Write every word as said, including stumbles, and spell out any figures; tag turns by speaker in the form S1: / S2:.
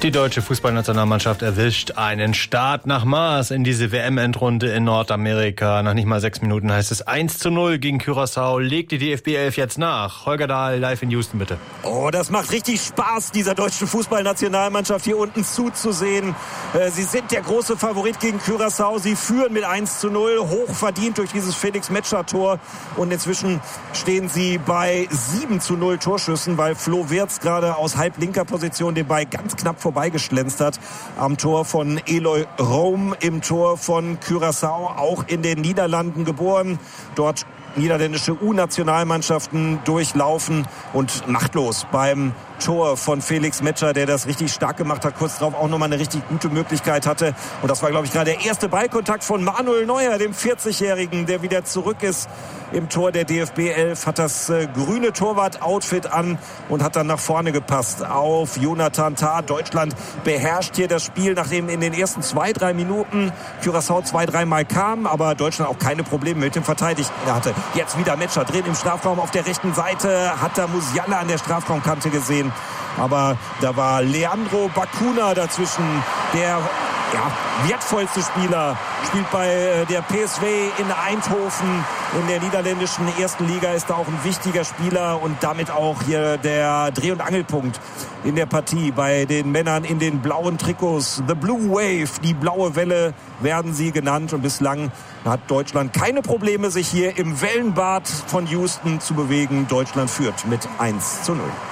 S1: Die deutsche Fußballnationalmannschaft erwischt einen Start nach Maß in diese W M-Endrunde in Nordamerika. Nach nicht mal sechs Minuten heißt es eins zu null gegen Curaçao. Legt die D F B elf jetzt nach? Holger Dahl, live in Houston, bitte.
S2: Oh, das macht richtig Spaß, dieser deutschen Fußballnationalmannschaft hier unten zuzusehen. Sie sind der große Favorit gegen Curaçao. Sie führen mit eins zu null, hoch verdient durch dieses Felix-Metscher-Tor. Und inzwischen stehen sie bei sieben zu null Torschüssen, weil Flo Wirtz gerade aus halblinker Position den Ball ganz knapp vorbeigeschlänzt hat. Am Tor von Eloy Room, im Tor von Curaçao, auch in den Niederlanden geboren. Dort niederländische U-Nationalmannschaften durchlaufen und machtlos beim Tor von Felix Metscher, der das richtig stark gemacht hat, kurz darauf auch nochmal eine richtig gute Möglichkeit hatte. Und das war, glaube ich, gerade der erste Ballkontakt von Manuel Neuer, dem vierzigjährigen, der wieder zurück ist im Tor der D F B elf, hat das äh, grüne Torwart-Outfit an und hat dann nach vorne gepasst auf Jonathan Tah. Deutschland beherrscht hier das Spiel, nachdem in den ersten zwei, drei Minuten Curaçao zwei, dreimal kam, aber Deutschland auch keine Probleme mit dem Verteidigen hatte. Jetzt wieder Metscher drin im Strafraum auf der rechten Seite, hat da Musiala an der Strafraumkante gesehen. Aber da war Leandro Bacuna dazwischen, der ja, wertvollste Spieler, spielt bei der P S V in Eindhoven in der niederländischen ersten Liga, ist da auch ein wichtiger Spieler und damit auch hier der Dreh- und Angelpunkt in der Partie bei den Männern in den blauen Trikots. The Blue Wave, die blaue Welle werden sie genannt, und bislang hat Deutschland keine Probleme, sich hier im Wellenbad von Houston zu bewegen. Deutschland führt mit eins zu null.